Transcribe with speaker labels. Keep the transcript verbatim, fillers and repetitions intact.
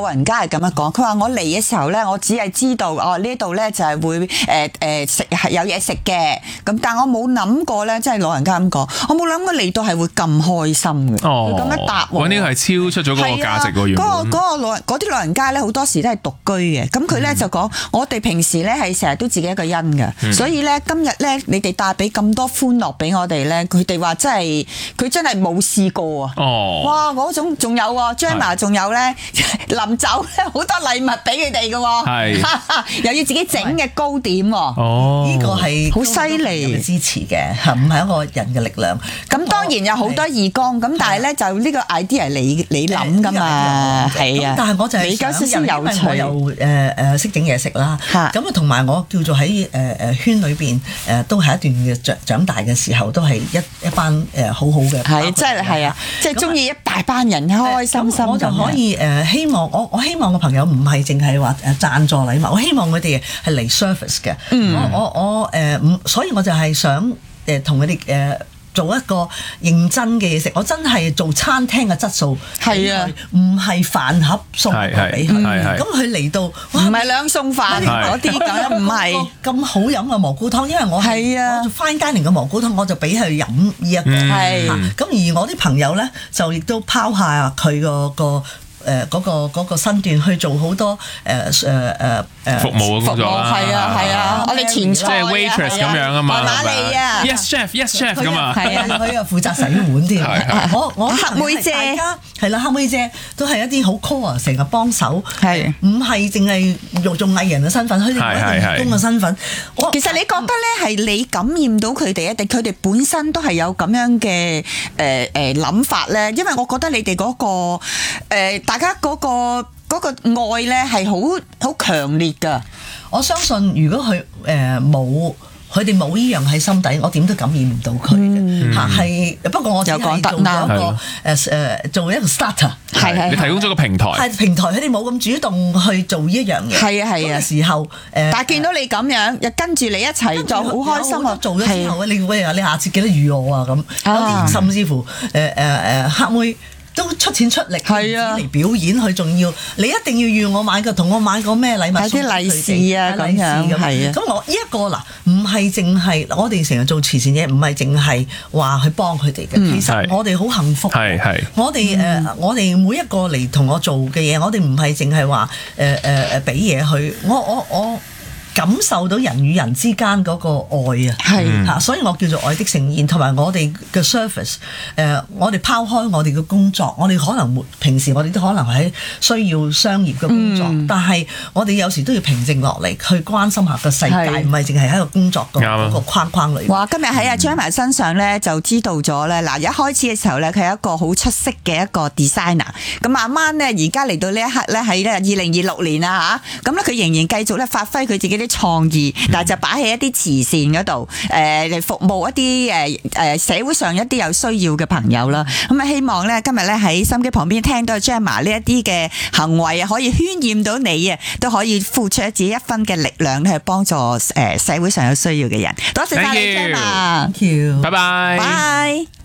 Speaker 1: 老人家係咁樣講，佢話我嚟嘅時候咧，我只係知道哦呢度咧就係會誒誒食係有嘢食嘅，咁但我冇諗過咧，即係老人家咁講，我冇諗過嚟到係會咁開心嘅。
Speaker 2: 哦，
Speaker 1: 佢咁樣答我，
Speaker 2: 呢個係超出咗嗰個價值喎。原本
Speaker 1: 嗰個嗰個老嗰啲老人家咧，好多時都係獨居嘅，咁佢咧就講，我哋平時咧係成日都自己一個人嘅，所以咧今日咧你哋帶俾咁多歡樂俾我哋咧，佢哋話真係佢真係冇試過啊！
Speaker 2: 哦，
Speaker 1: 哇，嗰種仲有喎 Gemma 仲有咧。臨走咧好多禮物俾佢哋嘅喎，又要自己整嘅糕點喎。
Speaker 2: 哦，
Speaker 3: 呢個係
Speaker 1: 好犀利
Speaker 3: 支持嘅，唔係一個人嘅力量。
Speaker 1: 咁當然有好多義工，咁但係咧就呢個 idea 你你諗㗎嘛，係啊。
Speaker 3: 但係我就係想，因為我又誒誒識整嘢食啦，咁啊同埋我叫做喺誒誒圈裏邊誒都係一段嘅長長大嘅時候，都係一一班誒好好嘅。
Speaker 1: 係，即係係啊，即係中意一大班人開開心心。
Speaker 3: 我就可以誒希望我我希望個朋友唔係淨係話誒贊助禮物，我希望佢哋係嚟 service 嘅。我我我誒唔，所以我就係想誒同佢哋誒做一個認真嘅嘢食。我真係做餐廳嘅質素，
Speaker 1: 係啊，
Speaker 3: 唔係飯盒送俾佢。咁佢嚟到
Speaker 1: 唔係兩餸飯嗰啲咁樣，唔係
Speaker 3: 咁好飲嘅蘑菇湯。因為我
Speaker 1: 係啊，
Speaker 3: 我 fine dining 嘅蘑菇湯，我就俾佢飲呢一個。
Speaker 1: 係
Speaker 3: 咁而我啲朋友咧，就亦都拋下佢個個。誒嗰個嗰個身段去做好多誒誒誒誒
Speaker 2: 服務嘅工作啦，
Speaker 1: 係啊係啊，我哋前
Speaker 2: 即係 waitress 咁樣啊嘛，
Speaker 1: 馬利啊
Speaker 2: ，yes chef yes chef 咁啊，
Speaker 3: 係啊，佢又負責洗碗添。我我
Speaker 1: 黑妹姐
Speaker 3: 係啦，黑妹姐都係一啲好 core 成日幫手，
Speaker 1: 係
Speaker 3: 唔係淨係用做藝人嘅身份，佢哋係一個員工嘅身份。
Speaker 1: 其實你覺得咧係你感染到佢哋，定佢哋本身都係有咁樣嘅誒誒諗法咧？因為我覺得你哋嗰個誒。大家嗰個嗰個愛咧係好好強烈㗎。
Speaker 3: 我相信如果佢誒冇佢哋冇依樣喺心底，我點都感染唔到佢嘅嚇。係不過我只係做咗一個誒誒做一個 starter，
Speaker 1: 係係
Speaker 2: 你提供咗個平台，
Speaker 3: 係平台，佢哋冇咁主動去做呢一樣嘢。
Speaker 1: 係啊係啊，
Speaker 3: 時候誒，
Speaker 1: 但係見到你咁樣，又跟住你一齊就好開心啊！
Speaker 3: 做咗之後，你喂你下次記得預我啊咁。有啲甚至乎誒誒誒黑妹。都出錢出力嚟表演，佢仲要你一定要預我買個同我買個咩禮物，
Speaker 1: 買啲利是啊咁樣，係啊。
Speaker 3: 咁我呢一個嗱，唔係淨係我哋成日做慈善嘢，唔係淨係話去幫佢哋嘅。其實我哋好幸福。
Speaker 2: 係係。
Speaker 3: 我哋誒，我哋每一個嚟同我做嘅嘢，我哋唔係淨係話誒誒誒俾嘢佢。我我我。感受到人與人之間嗰個愛啊，係嚇，所以我叫做愛的盛宴，同埋我哋嘅 service，誒，我哋拋開我哋嘅工作，我哋可能平時我哋都可能喺需要商業嘅工作，嗯、但係我哋有時都要平靜落嚟去關心下個世界，唔係淨係喺個工作個嗰個框框裏。哇！
Speaker 1: 今日喺阿 Gemma 身上咧就知道咗咧，嗱一開始嘅時候咧，佢係一個好出色嘅一個 designer，咁慢慢咧而家嚟到呢一刻咧，喺咧二零二六年啦嚇，咁咧佢仍然繼續咧發揮佢自己啲創意，但係就擺喺一啲慈善嗰度，誒嚟服務一啲誒誒社會上一啲有需要嘅朋友啦。咁啊，希望咧今日咧喺心機旁邊聽到 Gemma 呢一啲嘅行為啊，可以渲染到你啊，都可以付出自己一分嘅力量咧，去幫助誒社會上有需要嘅人。多謝晒你 Gemma，Thank
Speaker 3: you，
Speaker 2: 拜拜，
Speaker 1: 拜。